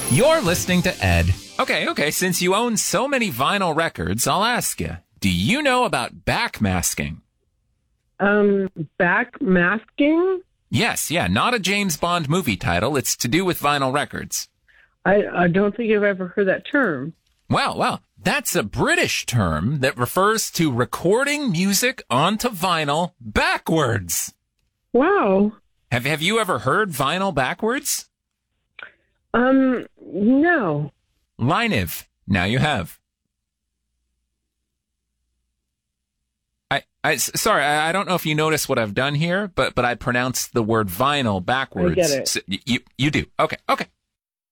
You're listening to Ed. Okay, since you own so many vinyl records, I'll ask you, do you know about backmasking? Backmasking? Yes, not a James Bond movie title. It's to do with vinyl records. I don't think I've ever heard that term. Well, that's a British term that refers to recording music onto vinyl backwards. Wow. Have you ever heard vinyl backwards? No. Linev. Now you have. Sorry, I don't know if you notice what I've done here, but I pronounced the word vinyl backwards. I get it. So you do. Okay.